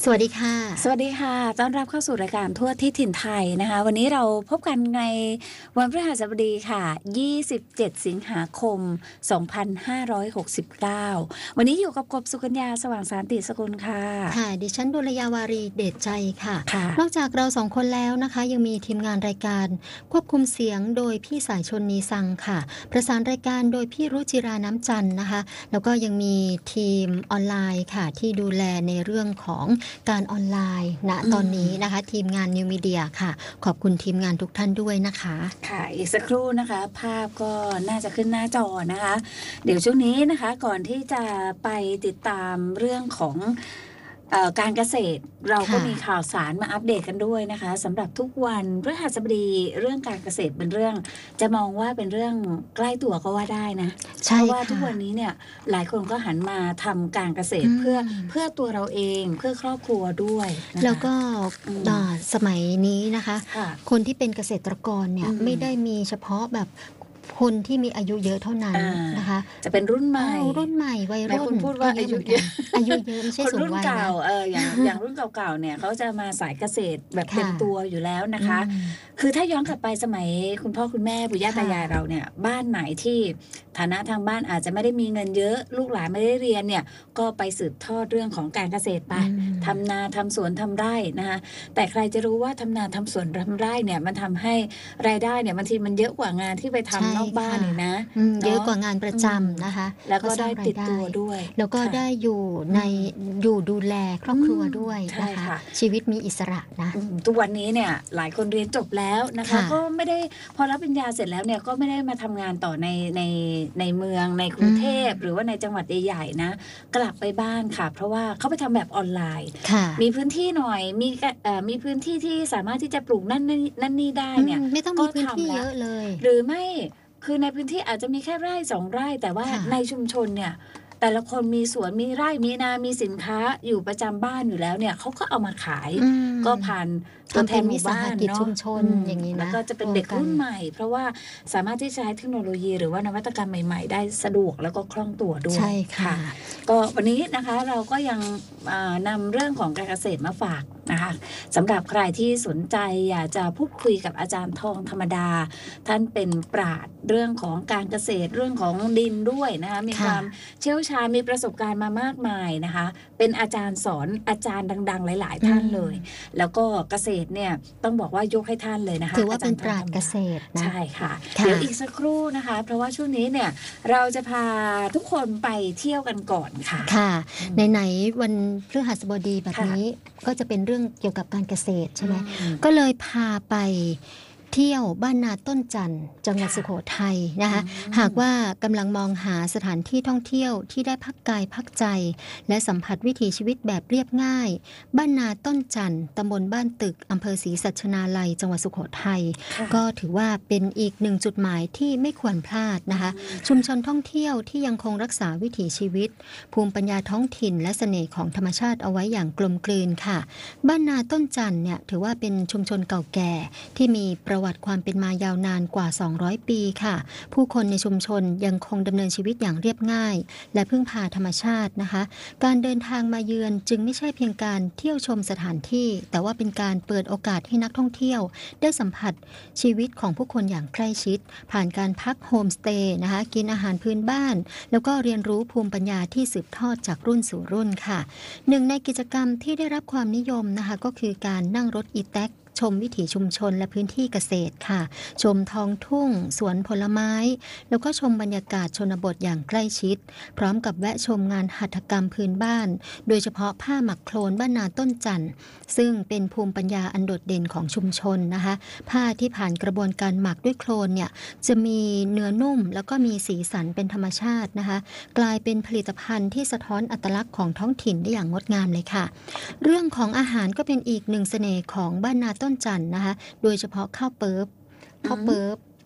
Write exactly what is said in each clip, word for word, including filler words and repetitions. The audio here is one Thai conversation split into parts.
สวัสดีค่ะสวัสดีค่ะต้อนรับเข้าสู่รายการทั่วทิศถิ่นไทยนะคะวันนี้เราพบกันในวันพฤหัสบดีค่ะยี่สิบเจ็ดสิงหาคมสองพันห้าร้อยหกสิบเก้าวันนี้อยู่กับกบสุกัญญาสว่างสารติสกุลค่ะค่ะดิฉันดุลยาวารีเดชใจค่ะค่ะนอกจากเราสองคนแล้วนะคะยังมีทีมงานรายการควบคุมเสียงโดยพี่สายชนนีซังค่ะประสานรายการโดยพี่รุจิราน้ำจันทร์นะคะแล้วก็ยังมีทีมออนไลน์ค่ะที่ดูแลในเรื่องของการออนไลน์ณตอนนี้นะคะทีมงานนิวมีเดียค่ะขอบคุณทีมงานทุกท่านด้วยนะคะค่ะอีกสักครู่นะคะภาพก็น่าจะขึ้นหน้าจอนะคะเดี๋ยวช่วงนี้นะคะก่อนที่จะไปติดตามเรื่องของเอ่อการเกษตรเราก็มีข่าวสารมาอัปเดตกันด้วยนะคะสำหรับทุกวันพฤหัสบดีเรื่องการเกษตรเป็นเรื่องจะมองว่าเป็นเรื่องใกล้ตัวก็ว่าได้นะเพราะว่าทุกวันนี้เนี่ยหลายคนก็หันมาทำการเกษตรเพื่อเพื่อตัวเราเองเพื่อครอบครัวด้วยนะคะแล้วก็สมัยนี้นะคะคนที่เป็นเกษตรกรเนี่ยไม่ได้มีเฉพาะแบบคนที่มีอายุเยอะเท่านั้นนะคะจะเป็นรุ่นใหม่รุ่นใหม่วัยรุ่นคุณพูดว่าอายุเยอะอายุเยอะไม่ใช่สูงวัยนะคนรุ่นเก่าเอออย่างอย่างรุ่นเก่าๆเนี่ยเขาจะมาสายเกษตรแบบเต็มตัวอยู่แล้วนะคะคือถ้าย้อนกลับไปสมัยคุณพ่อคุณแม่ปู่ย่าตายายเราเนี่ยบ้านไหนที่ฐานะทางบ้านอาจจะไม่ได้มีเงินเยอะลูกหลานไม่ได้เรียนเนี่ยก็ไปสืบทอดเรื่องของการเกษตรไปทำนาทำสวนทำไร่นะคะแต่ใครจะรู้ว่าทำนาทำสวนทำไร่เนี่ยมันทำให้รายได้เนี่ยบางทีมันเยอะกว่างานที่ไปทำนอกบ้านอีกนะเยอะกว่างานประจำนะคะแล้วก็ได้ติดตัวด้วยแล้วก็ได้อยู่ในอยู่ดูแลครอบครัวด้วยนะคะชีวิตมีอิสระนะทุกวันนี้เนี่ยหลายคนเรียนจบแล้วนะคะก็ไม่ได้พอรับปริญญาเสร็จแล้วเนี่ยก็ไม่ได้มาทำงานต่อในในในเมืองในกรุงเทพหรือว่าในจังหวัดใหญ่ๆนะกลับไปบ้านค่ะเพราะว่าเขาไปทำแบบออนไลน์มีพื้นที่หน่อยมีมีพื้นที่ที่สามารถที่จะปลูกนั่นนั่นนี่ได้เนี่ยไม่ต้องมีพื้นที่เยอะเลยหรือไม่คือในพื้นที่อาจจะมีแค่ไร่สองไร่แต่ว่าในชุมชนเนี่ยแต่ละคนมีสวนมีไร่มีนามีสินค้าอยู่ประจำบ้านอยู่แล้วเนี่ยเขาก็เอามาขายก็ผ่านตัวแทนหมู่บ้านเนาะอย่างนี้นะแล้วก็จะเป็นเด็กรุ่นใหม่เพราะว่าสามารถที่จะใช้เทคโนโลยีหรือว่านวัตกรรมใหม่ๆได้สะดวกแล้วก็คล่องตัวด้วยใช่ค่ะก็วันนี้นะคะเราก็ยังนำเรื่องของการเกษตรมาฝากนะคะสำหรับใครที่สนใจอยากจะพูดคุยกับอาจารย์ทองธรรมดาท่านเป็นปราชญ์เรื่องของการเกษตรเรื่องของดินด้วยนะคะมีความเชี่ยวชาญมีประสบการณ์มามากมายนะคะเป็นอาจารย์สอนอาจารย์ดังๆหลายๆท่านเลยแล้วก็เกษตรเนี่ยต้องบอกว่ายกให้ท่านเลยนะคะถือว่าเป็นปราชญ์เกษตรนะใช่ค่ะเดี๋ยวอีกสักครู่นะคะเพราะว่าช่วงนี้เนี่ยเราจะพาทุกคนไปเที่ยวกันก่อนค่ะค่ะไหนๆวันพฤหัสบดีแบบนี้ก็จะเป็นเรื่องเกี่ยวกับการเกษตรใช่ไหมก็เลยพาไปเที่ยวบ้านนาต้นจันทร์จังหวัดสุโขทัยนะคะหากว่ากำลังมองหาสถานที่ท่องเที่ยวที่ได้พักกายพักใจและสัมผัสวิถีชีวิตแบบเรียบง่ายบ้านนาต้นจันทร์ตำบลบ้านตึกอำเภอศรีสัชนาลัยจังหวัดสุโขทัยก็ถือว่าเป็นอีกหนึ่งจุดหมายที่ไม่ควรพลาดนะคะชุมชนท่องเที่ยวที่ยังคงรักษาวิถีชีวิตภูมิปัญญาท้องถิ่นและเสน่ห์ของธรรมชาติเอาไว้อย่างกลมกลืนค่ะบ้านนาต้นจันทร์เนี่ยถือว่าเป็นชุมชนเก่าแก่ที่มีประวัติความเป็นมายาวนานกว่าสองร้อยปีค่ะผู้คนในชุมชนยังคงดำเนินชีวิตอย่างเรียบง่ายและพึ่งพาธรรมชาตินะคะการเดินทางมาเยือนจึงไม่ใช่เพียงการเที่ยวชมสถานที่แต่ว่าเป็นการเปิดโอกาสให้นักท่องเที่ยวได้สัมผัสชีวิตของผู้คนอย่างใกล้ชิดผ่านการพักโฮมสเตย์นะคะกินอาหารพื้นบ้านแล้วก็เรียนรู้ภูมิปัญญาที่สืบทอดจากรุ่นสู่รุ่นค่ะหนึ่งในกิจกรรมที่ได้รับความนิยมนะคะก็คือการนั่งรถอีแท็กชมวิถีชุมชนและพื้นที่เกษตรค่ะชมท้องทุ่งสวนผลไม้แล้วก็ชมบรรยากาศชนบทอย่างใกล้ชิดพร้อมกับแวะชมงานหัตถกรรมพื้นบ้านโดยเฉพาะผ้าหมักโคลนบ้านนาต้นจันทร์ซึ่งเป็นภูมิปัญญาอันโดดเด่นของชุมชนนะคะผ้าที่ผ่านกระบวนการหมักด้วยโคลนเนี่ยจะมีเนื้อนุ่มแล้วก็มีสีสันเป็นธรรมชาตินะคะกลายเป็นผลิตภัณฑ์ที่สะท้อนอัตลักษณ์ของท้องถิ่นได้อย่างงดงามเลยค่ะเรื่องของอาหารก็เป็นอีกหนึ่งเสน่ห์ของบ้านนาต้นจันทร์นะคะโดยเฉพาะข้าวเปิ๊บข้าวเปิ๊บ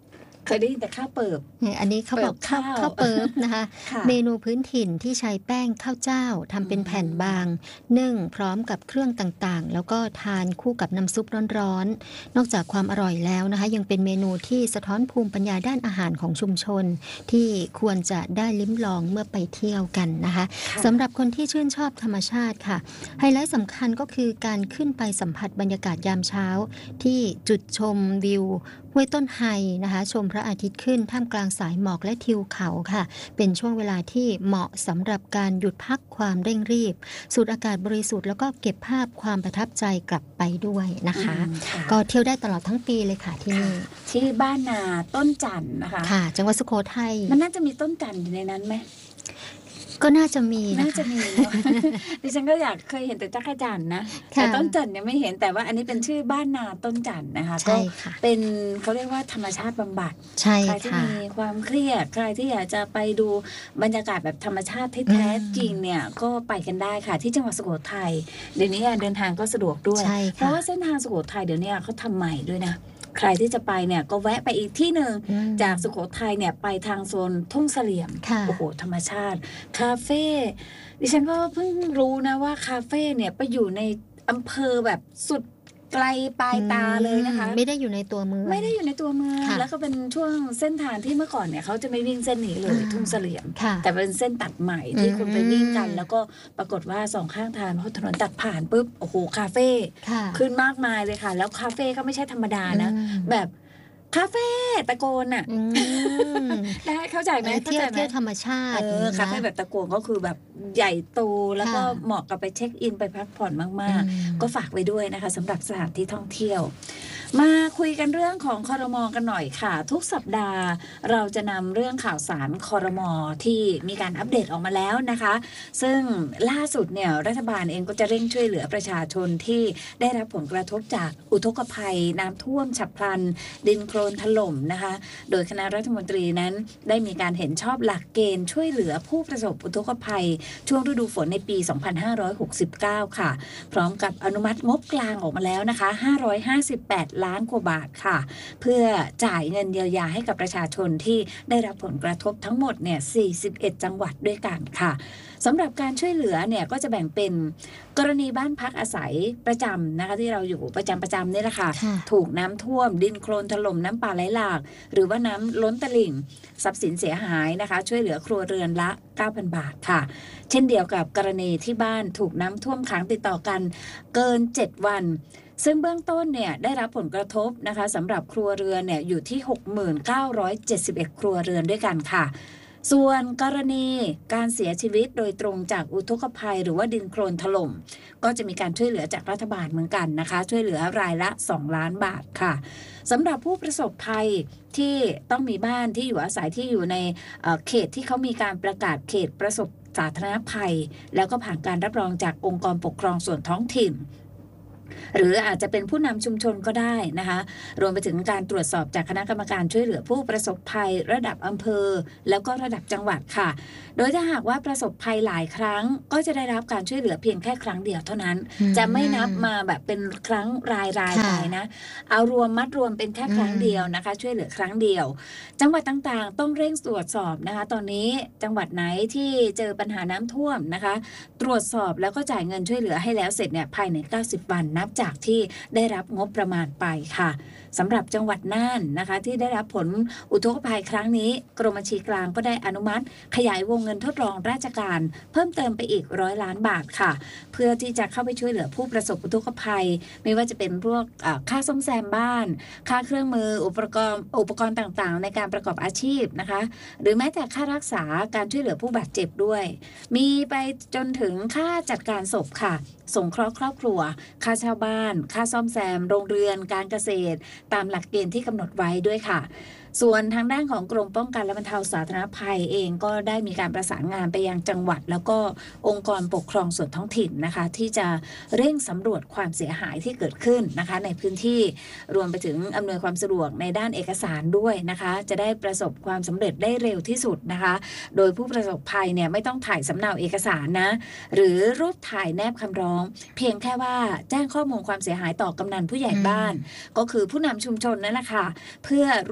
เคยได้ยินแต่ข้าวเปิบอันนี้เขาบอกข้าวข้าวเปิบนะคะเมนูพื้นถิ่นที่ใช้แป้งข้าวเจ้าทำเป็นแผ่นบางนึ่งพร้อมกับเครื่องต่างๆแล้วก็ทานคู่กับน้ำซุปร้อนๆนอกจากความอร่อยแล้วนะคะยังเป็นเมนูที่สะท้อนภูมิปัญญาด้านอาหารของชุมชนที่ควรจะได้ลิ้มลองเมื่อไปเที่ยวกันนะคะสำหรับคนที่ชื่นชอบธรรมชาติค่ะไฮไลท์สำคัญก็คือการขึ้นไปสัมผัสบรรยากาศยามเช้าที่จุดชมวิวห้วยต้นไฮนะคะชมพระอาทิตย์ขึ้นท่ามกลางสายหมอกและทิวเขาค่ะเป็นช่วงเวลาที่เหมาะสำหรับการหยุดพักความเร่งรีบสูดอากาศบริสุทธิ์แล้วก็เก็บภาพความประทับใจกลับไปด้วยนะคะก็เที่ยวได้ตลอดทั้งปีเลยค่ะที่นี่ที่บ้านนาต้นจันทร์นะคะค่ะจังหวัดสุโขทัยมันน่าจะมีต้นจันทร์อยู่ในนั้นไหมก็น่าจะมีน่าจะมีดิฉันก็อยากเคยเห็นแต่จักรจันทร์นะแต่ต้นจันทร์เนี่ยไม่เห็นแต่ว่าอันนี้เป็นชื่อบ้านนาต้นจันทร์นะคะก็เป็นเขาเรียกว่าธรรมชาติบำบัดใครที่มีความเครียดใครที่อยากจะไปดูบรรยากาศแบบธรรมชาติที่แท้จริงเนี่ยก็ไปกันได้ค่ะที่จังหวัดสุโขทัยเดี๋ยวนี้การเดินทางก็สะดวกด้วยเพราะว่าเส้นทางสุโขทัยเดี๋ยวนี้เขาทำใหม่ด้วยนะใครที่จะไปเนี่ยก็แวะไปอีกที่หนึ่งจากสุโขทัยเนี่ยไปทางโซนทุ่งเสลี่ยมโอ้โหธรรมชาติคาเฟ่ดิฉันก็เพิ่งรู้นะว่าคาเฟ่เนี่ยไปอยู่ในอำเภอแบบสุดไกลปลายตาเลยนะคะไม่ได้อยู่ในตัวเมืองไม่ได้อยู่ในตัวเมืองแล้วก็เป็นช่วงเส้นทางที่เมื่อก่อนเนี่ยเขาจะไม่วิ่งเส้นนี้เลยทุ่งเสลี่ยมแต่เป็นเส้นตัดใหม่ที่คนไปวิ่งกันแล้วก็ปรากฏว่าสองข้างทางถนนตัดผ่านปุ๊บโอ้โหคาเฟ่ขึ้นมากมายเลยค่ะแล้วคาเฟ่ก็ไม่ใช่ธรรมดานะแบบคาเฟ่ตะโกนอ่ะได้เข้าใจไหมเที่ยวเที่ยวธรรมชาติคาเฟ่แบบตะโกนก็คือแบบใหญ่โตแล้วก็เหมาะกับไปเช็คอินไปพักผ่อนมากๆก็ฝากไว้ด้วยนะคะสำหรับสถานที่ท่องเที่ยวมาคุยกันเรื่องของครม.กันหน่อยค่ะทุกสัปดาห์เราจะนำเรื่องข่าวสารครม.ที่มีการอัปเดตออกมาแล้วนะคะซึ่งล่าสุดเนี่ยรัฐบาลเองก็จะเร่งช่วยเหลือประชาชนที่ได้รับผลกระทบจากอุทกภัยน้ำท่วมฉับพลันดินโคลนถล่มนะคะโดยคณะรัฐมนตรีนั้นได้มีการเห็นชอบหลักเกณฑ์ช่วยเหลือผู้ประสบอุทกภัยช่วงฤดูฝนในปีสองพันห้าร้อยหกสิบเก้าค่ะพร้อมกับอนุมัติงบกลางออกมาแล้วนะคะห้าร้อยห้าสิบแปดล้านกว่าบาทค่ะเพื่อจ่ายเงินเยียวยาให้กับประชาชนที่ได้รับผลกระทบทั้งหมดเนี่ยสี่สิบเอ็ดจังหวัดด้วยกันค่ะสำหรับการช่วยเหลือเนี่ยก็จะแบ่งเป็นกรณีบ้านพักอาศัยประจำนะคะที่เราอยู่ประจำประจำนี่แหละค่ะถูกน้ำท่วมดินโคลนถล่มน้ำป่าไหลหลากหรือว่าน้ำล้นตลิ่งทรัพย์สินเสียหายนะคะช่วยเหลือครัวเรือนละ เก้าพัน บาทค่ะเช่นเดียวกับกรณีที่บ้านถูกน้ำท่วมขังติดต่อกันเกินเจ็ดวันซึ่งเบื้องต้นเนี่ยได้รับผลกระทบนะคะสำหรับครัวเรือนเนี่ยอยู่ที่ หกหมื่นเก้าร้อยเจ็ดสิบเอ็ด ครัวเรือนด้วยกันค่ะส่วนกรณีการเสียชีวิตโดยตรงจากอุทกภัยหรือว่าดินโคลนถล่มก็จะมีการช่วยเหลือจากรัฐบาลเหมือนกันนะคะช่วยเหลือรายละสองล้านบาทค่ะสำหรับผู้ประสบภัยที่ต้องมีบ้านที่อยู่อาศัยที่อยู่ในเขตที่เขามีการประกาศเขตประสบสาธารณภัยแล้วก็ผ่านการรับรองจากองค์กรปกครองส่วนท้องถิ่นหรืออาจจะเป็นผู้นำชุมชนก็ได้นะคะรวมไปถึงการตรวจสอบจากคณะกรรมการช่วยเหลือผู้ประสบภัยระดับอำเภอแล้วก็ระดับจังหวัดค่ะโดยถ้าหากว่าประสบภัยหลายครั้งก็จะได้รับการช่วยเหลือเพียงแค่ครั้งเดียวเท่านั้นจะไม่นับมาแบบเป็นครั้งรายรายไปนะเอารวมมัดรวมเป็นแค่ครั้งเดียวนะคะช่วยเหลือครั้งเดียวจังหวัดต่างๆต้องเร่งตรวจสอบนะคะตอนนี้จังหวัดไหนที่เจอปัญหาน้ำท่วมนะคะตรวจสอบแล้วก็จ่ายเงินช่วยเหลือให้แล้วเสร็จเนี่ยภายในเก้าสิบวันนับจากที่ได้รับงบประมาณไปค่ะสำหรับจังหวัดน่านนะคะที่ได้รับผลอุทกภัยครั้งนี้กรมบัญชีกลางก็ได้อนุมัติขยายวงเงินทดลองราชการเพิ่มเติมไปอีกร้อยล้านบาทค่ะเพื่อที่จะเข้าไปช่วยเหลือผู้ประสบอุทกภัยไม่ว่าจะเป็นพวกค่าซ่อมแซมบ้านค่าเครื่องมืออุปกรณ์อุปกรณ์ต่างๆในการประกอบอาชีพนะคะหรือแม้แต่ค่ารักษาการช่วยเหลือผู้บาดเจ็บด้วยมีไปจนถึงค่าจัดการศพค่ะสงเคราะห์ครอบครัวค่าเช่าบ้านค่าซ่อมแซมโรงเรือนการเกษตรตามหลักเกณฑ์ที่กำหนดไว้ด้วยค่ะส่วนทางด้านของกรมป้องกันและบรรเทาสาธารณภัยเองก็ได้มีการประสานงานไปยังจังหวัดแล้วก็องค์กรปกครองส่วนท้องถิ่นนะคะที่จะเร่งสำรวจความเสียหายที่เกิดขึ้นนะคะในพื้นที่รวมไปถึงอำนวยความสะดวกในด้านเอกสารด้วยนะคะจะได้ประสบความสำเร็จได้เร็วที่สุดนะคะโดยผู้ประสบภัยเนี่ยไม่ต้องถ่ายสำเนาเอกสารนะหรือรูปถ่ายแนบคำร้องเพียงแค่ว่าแจ้งข้อมูลความเสียหายต่อกำนันผู้ใหญ่บ้านก็คือผู้นำชุมชนนั่นแหละค่ะเพื่อรวบรวม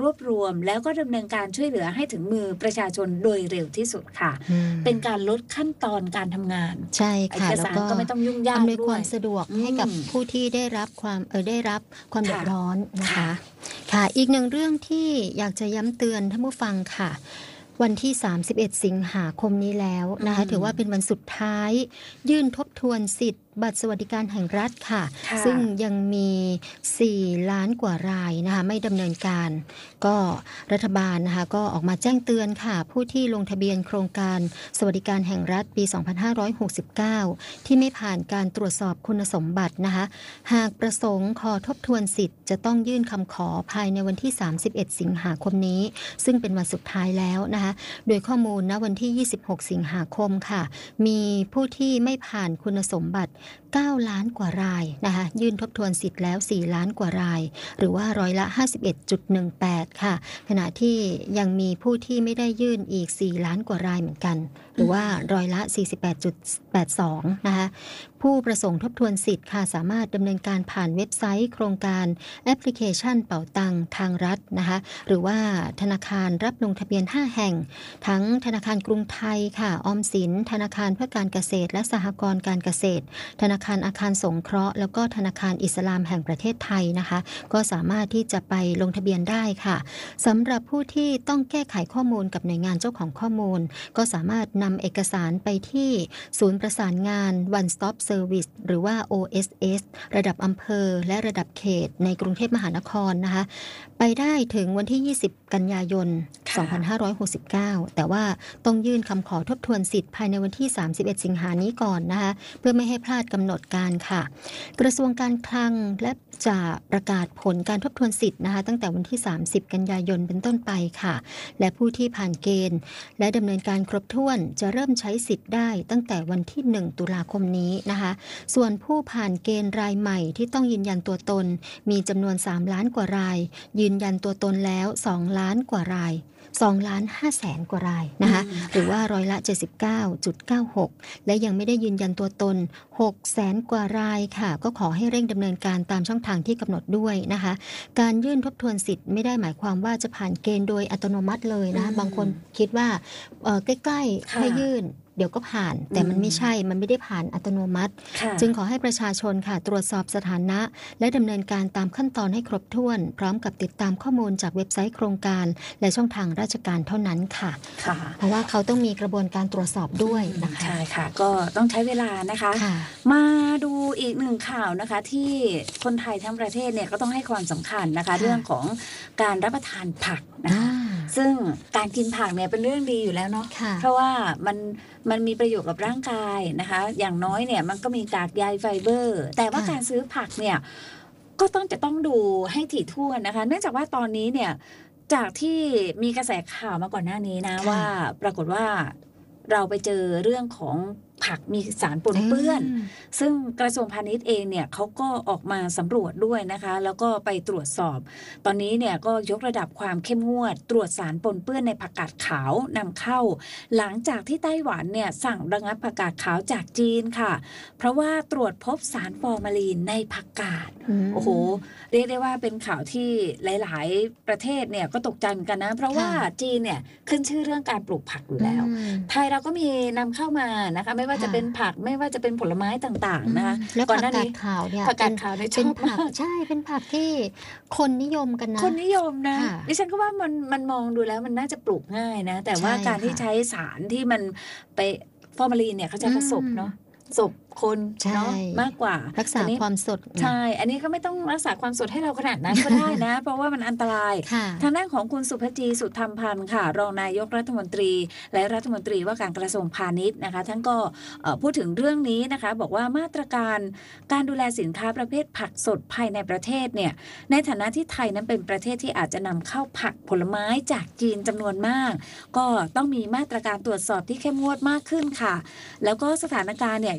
มแล้วก็ดำเนินการช่วยเหลือให้ถึงมือประชาชนโดยเร็วที่สุดค่ะเป็นการลดขั้นตอนการทำงานใช่ค่ะแล้วก็ไม่ต้องยุ่งยากอำนวยความสะดวกให้กับผู้ที่ได้รับความเออได้รับความเดือดร้อนนะคะค่ะอีกหนึ่งเรื่องที่อยากจะย้ำเตือนท่านผู้ฟังค่ะวันที่สามสิบเอ็ดสิงหาคมนี้แล้วนะคะถือว่าเป็นวันสุดท้ายยื่นทบทวนสิทธิ์บัตรสวัสดิการแห่งรัฐค่ะซึ่งยังมีสี่ล้านกว่ารายนะคะไม่ดำเนินการก็รัฐบาลนะคะก็ออกมาแจ้งเตือนค่ะผู้ที่ลงทะเบียนโครงการสวัสดิการแห่งรัฐปีสองพันห้าร้อยหกสิบเก้าที่ไม่ผ่านการตรวจสอบคุณสมบัตินะคะหากประสงค์ขอทบทวนสิทธิ์จะต้องยื่นคำขอภายในวันที่สามสิบเอ็ดสิงหาคมนี้ซึ่งเป็นวันสุดท้ายแล้วนะคะโดยข้อมูลณวันที่ยี่สิบหกสิงหาคมค่ะมีผู้ที่ไม่ผ่านคุณสมบัติเก้าล้านกว่ารายนะคะยื่นทบทวนสิทธิ์แล้วสี่ล้านกว่ารายหรือว่าร้อยละ ห้าสิบเอ็ดจุดหนึ่งแปด ค่ะขณะที่ยังมีผู้ที่ไม่ได้ยื่นอีกสี่ล้านกว่ารายเหมือนกันหรือว่าร้อยละ สี่สิบแปดจุดแปดสอง นะคะผู้ประสงค์ทบทวนสิทธิ์ค่ะสามารถดำเนินการผ่านเว็บไซต์โครงการแอปพลิเคชันเป๋าตังทางรัฐนะคะหรือว่าธนาคารรับลงทะเบียนห้าแห่งทั้งธนาคารกรุงไทยค่ะออมสินธนาคารเพื่อการเกษตรและสหกรณ์การเกษตรธนาคารอาคารสงเคราะห์แล้วก็ธนาคารอิสลามแห่งประเทศไทยนะคะก็สามารถที่จะไปลงทะเบียนได้ค่ะสำหรับผู้ที่ต้องแก้ไขข้อมูลกับหน่วยงานเจ้าของข้อมูลก็สามารถนำเอกสารไปที่ศูนย์ประสานงาน One Stop Service หรือว่า โอ เอส เอส ระดับอำเภอและระดับเขตในกรุงเทพมหานครนะคะไปได้ถึงวันที่ยี่สิบกันยายนสองพันห้าร้อยหกสิบเก้าแต่ว่าต้องยื่นคำขอทบทวนสิทธิ์ภายในวันที่สามสิบเอ็ดสิงหานี้ก่อนนะคะเพื่อไม่ให้พลาดกำหนดการค่ะกระทรวงการคลังและจะประกาศผลการทบทวนสิทธิ์นะคะตั้งแต่วันที่สามสิบกันยายนเป็นต้นไปค่ะและผู้ที่ผ่านเกณฑ์และดำเนินการครบถ้วนจะเริ่มใช้สิทธิ์ได้ตั้งแต่วันที่หนึ่งตุลาคมนี้นะคะส่วนผู้ผ่านเกณฑ์รายใหม่ที่ต้องยืนยันตัวตนมีจำนวนสามล้านกว่ารายยืนยันตัวตนแล้วสองล้านกว่ารายสองล้านห้าแสนกว่ารายนะคะหรือว่าร้อยละ เจ็ดสิบเก้าจุดเก้าหก และยังไม่ได้ยืนยันตัวตนหกแสนกว่ารายค่ะก็ขอให้เร่งดำเนินการตามช่องทางที่กำหนดด้วยนะคะการยื่นทบทวนสิทธิ์ไม่ได้หมายความว่าจะผ่านเกณฑ์โดยอัตโนมัติเลยนะบางคนคิดว่าเอ่อใกล้ๆให้ยื่นเดี๋ยวก็ผ่านแต่มันไม่ใช่มันไม่ได้ผ่านอัตโนมัติจึงขอให้ประชาชนค่ะตรวจสอบสถานะและดำเนินการตามขั้นตอนให้ครบถ้วนพร้อมกับติดตามข้อมูลจากเว็บไซต์โครงการและช่องทางราชการเท่านั้นค่ะเพราะว่าเขาต้องมีกระบวนการตรวจสอบด้วยนะคะใช่ค่ะก็ต้องใช้เวลานะคะมาดูอีกหนึ่งข่าวนะคะที่คนไทยทั้งประเทศเนี่ยก็ต้องให้ความสำคัญนะคะเรื่องของการรับประทานผักนะคะซึ่งการกินผักเนี่ยเป็นเรื่องดีอยู่แล้วเนาะเพราะว่ามันมันมีประโยชน์กับร่างกายนะคะอย่างน้อยเนี่ยมันก็มีกากใยไฟเบอร์แต่ว่าการซื้อผักเนี่ยก็ต้องจะต้องดูให้ถี่ถ้วนนะคะเนื่องจากว่าตอนนี้เนี่ยจากที่มีกระแสข่าวมาก่อนหน้านี้นะว่าปรากฏว่าเราไปเจอเรื่องของผักมีสารปนเปื้อนซึ่งกระทรวงพาณิชย์เองเนี่ยเขาก็ออกมาสำรวจด้วยนะคะแล้วก็ไปตรวจสอบตอนนี้เนี่ยก็ยกระดับความเข้มงวดตรวจสารปนเปื้อนในผักกาดขาวนำเข้าหลังจากที่ไต้หวันเนี่ยสั่งระงับผักกาดขาวจากจีนค่ะเพราะว่าตรวจพบสารฟอร์มาลีนในผักกาดโอ้โหเรียกได้ว่าเป็นข่าวที่หลายๆประเทศเนี่ยก็ตกใจเหมือนกันนะเพราะว่าจีนเนี่ยขึ้นชื่อเรื่องการปลูกผักอยู่แล้วไทยเราก็มีนำเข้ามานะคะไม่ว่าจะเป็นผักไม่ว่าจะเป็นผลไม้ต่างๆนะคะแล้วผักกาดขาวเนี่ยผักกาดขาวในชอบผักใช่เป็นผักที่คนนิยมกันนะคนนิยมนะดิฉันก็ว่ามันมันมองดูแล้วมันน่าจะปลูกง่ายนะแต่ว่าการที่ใช้สารที่มันไปฟอร์มาลีนเนี่ยเขาจะผสมเนาะศพคนเนาะมากกว่ารักษาความสดใช่อันนี้ก็ไม่ต้องรักษาความสดให้เราขนาดนั้นก็ได้นะ เพราะว่ามันอันตรายทางด้านของคุณสุภจีสุธรรมพันธ์ค่ะรองนายกรัฐมนตรีและรัฐมนตรีว่าการกระทรวงพาณิชย์นะคะท่านก็พูดถึงเรื่องนี้นะคะบอกว่ามาตรการการดูแลสินค้าประเภทผักสดภายในประเทศเนี่ยในฐานะที่ไทยนั้นเป็นประเทศที่อาจจะนำเข้าผักผลไม้จากจีนจำนวนมากก็ต้องมีมาตรการตรวจสอบที่เข้มงวดมากขึ้นค่ะแล้วก็สถานการณ์เนี่ยยังปก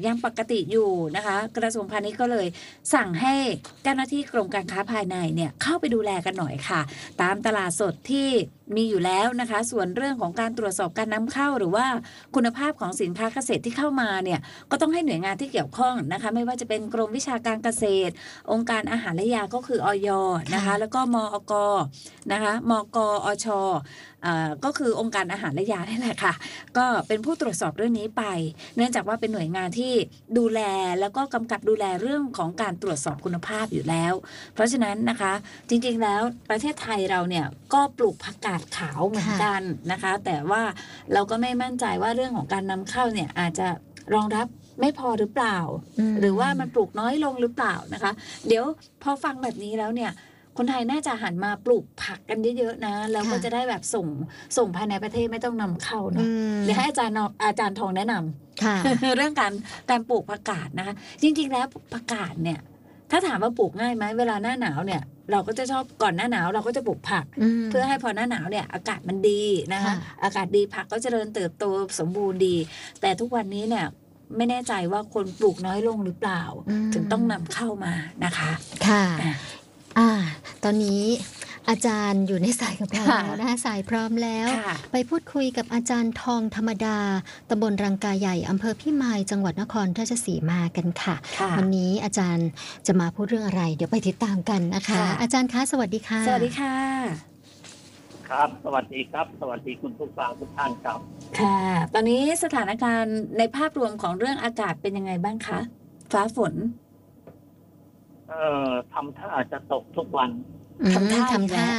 ติอยู่นะคะกระทรวงพาณิชย์ก็เลยสั่งให้เจ้าหน้าที่กรมการค้าภายในเนี่ยเข้าไปดูแลกันหน่อยค่ะตามตลาดสดที่มีอยู่แล้วนะคะส่วนเรื่องของการตรวจสอบการนำเข้าหรือว่าคุณภาพของสินค้าเกษตรที่เข้ามาเนี่ยก็ต้องให้หน่วยงานที่เกี่ยวข้องนะคะไม่ว่าจะเป็นกรมวิชาการเกษตรองค์การอาหารและยาก็คืออย.นะคะแล้วก็มอก.นะคะมก.อช.ก็คือองค์การอาหารและยานี่แหละค่ะก็เป็นผู้ตรวจสอบเรื่องนี้ไปเนื่องจากว่าเป็นหน่วยงานที่ดูแลแล้วก็กำกับดูแลเรื่องของการตรวจสอบคุณภาพอยู่แล้วเพราะฉะนั้นนะคะจริงๆแล้วประเทศไทยเราเนี่ยก็ปลูกผักกาดขาวเหมือนกันนะคะแต่ว่าเราก็ไม่มั่นใจว่าเรื่องของการนำเข้าเนี่ยอาจจะรองรับไม่พอหรือเปล่าหรือว่ามันปลูกน้อยลงหรือเปล่านะคะเดี๋ยวพอฟังแบบนี้แล้วเนี่ยคนไทยน่าจะหันมาปลูกผักกันเยอะๆนะแล้วก็จะได้แบบส่งส่งภายในประเทศไม่ต้องนำเข้าเนาะเดี๋ยวให้อาจารย์อาจารย์ทองแนะนำเรื่องการการปลูกผักกาดนะคะจริงๆแล้วผักกาดเนี่ยถ้าถามว่าปลูกง่ายไหมเวลาหน้าหนาวเนี่ยเราก็จะชอบก่อนหน้าหนาวเราก็จะปลูกผักเพื่อให้พอหน้าหนาวเนี่ยอากาศมันดีนะคะอากาศดีผักก็เจริญเติบโตสมบูรณ์ดีแต่ทุกวันนี้เนี่ยไม่แน่ใจว่าคนปลูกน้อยลงหรือเปล่าถึงต้องนำเข้ามานะคะค่ะอ่าตอนนี้อาจารย์อยู่ในสายกับเราแล้วนะคะสายพร้อมแล้วไปพูดคุยกับอาจารย์ทองธรรมดาตำบลรังกาใหญ่อำเภอพิมายจังหวัดนครราชสีมากันค่ะวันนี้อาจารย์จะมาพูดเรื่องอะไรเดี๋ยวไปติดตามกันนะคะอาจารย์คะสวัสดีค่ะสวัสดีค่ะครับสวัสดีครับสวัสดีคุณผู้ฟังทุกท่านครับค่ะตอนนี้สถานการณ์ในภาพรวมของเรื่องอากาศเป็นยังไงบ้างคะฟ้าฝนเอ่อทำท่าจะตกทุกวันทำท่าทำท่า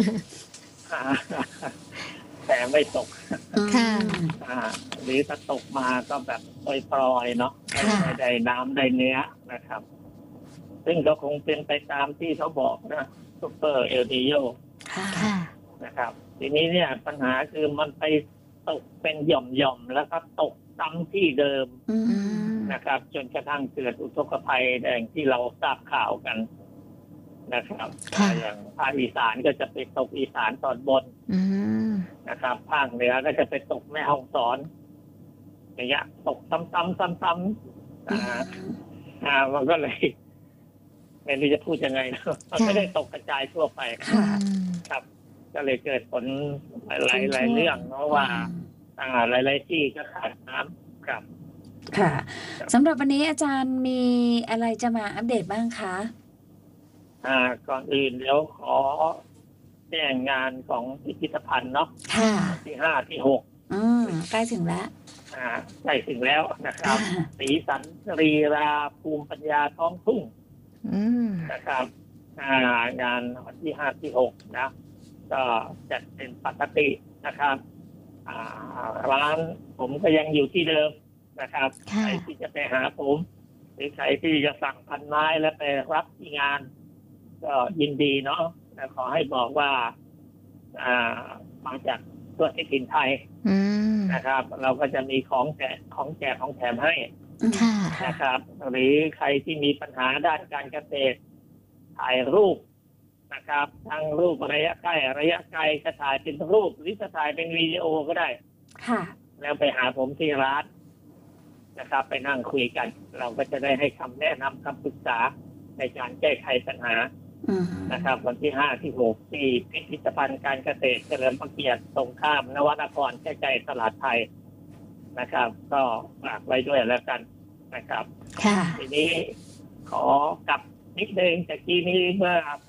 แต่ไม่ตกค่ะหรือถ้าตกมาก็แบบปล่อยๆเนาะไม่ได้น้ำได้เนื้อนะครับซึ่งก็คงเป็นไปตามที่เขาบอกนะซุปเปอร์เอลนิโญนะครับทีนี้เนี่ยปัญหาคือมันไปตกเป็นหย่อมๆแล้วก็ตกซ้ำที่เดิมนะครับจนกระทั่งเกิดอุทกภัยแดงที่เราทราบข่าวกันนะครับอย่างภาคอีสานก็จะไปตกอีสานตอนบนนะครับภาคเหนือก็จะไปตกแม่ฮ่องสอนอย่างเงี้ยตกซ้ำๆซ้ำๆอ่ามันก็เลยไม่รู้จะพูดยังไงมันไม่ได้ตกกระจายทั่วไปครับก็เลยเกิดผลหลายหลายเรื่องเพราะว่าอ่าหลายๆที่ก็ขาดน้ำครับค่ะสำหรับวันนี้อาจารย์มีอะไรจะมาอัปเดตบ้างคะอ่าก่อนอื่นเดี๋ยวขอแจ้งงานของพิพิธภัณฑ์เนาะที่ห้าที่หกอืมใกล้ถึงแล้วอ่าใกล้ถึงแล้วนะครับสีสันรีราภูมิปัญญาท้องทุ่งนะครับอ่างานวันที่ห้าที่หกนะก็จัดเป็นปกตินะครับอ่าร้านผมก็ยังอยู่ที่เดิมนะครับใครที่จะไปหาผมหรือใครที่จะสั่งพันไม้แล้วไปรับที่งานก็ยินดีเนาะแต่ขอให้บอกว่าอ่ามาจากตัวที่ถิ่นไทยนะครับเราก็จะมีของแจกของแจกของแถมให้นะครับหรือใครที่มีปัญหาด้านการเกษตรถ่ายรูปนะครับทั้งรูประยะใกล้ระยะไกลจะถ่ายเป็นรูปหรือจะถ่ายเป็นวิดีโอก็ได้ค่ะแล้วไปหาผมที่ร้านนะครับไปนั่งคุยกันเราก็จะได้ให้คำแนะนำคำปรึกษาในการแก้ไขปัญหานะครับวันที่ห้าที่หกที่พิพิธภัณฑ์การเกษตรเฉลิมพระเกียรติตรงข้ามนวนครใกล้ๆตลาดไทยนะครับก็ฝากไว้ด้วยแล้วกันนะครับทีนี้ขอกลับนิดนึงจากที่นี้เมื่อ